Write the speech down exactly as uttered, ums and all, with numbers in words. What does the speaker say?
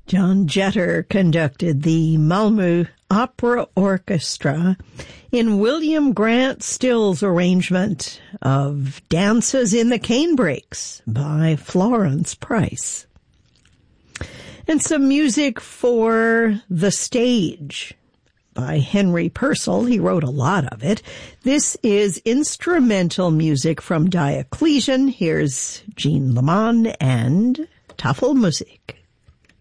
John Jetter conducted the Malmö Opera Orchestra in William Grant Still's arrangement of Dances in the Canebrakes by Florence Price. And some music for the stage by Henry Purcell. He wrote a lot of it. This is instrumental music from Diocletian. Here's Jean Leman and Tafelmusik.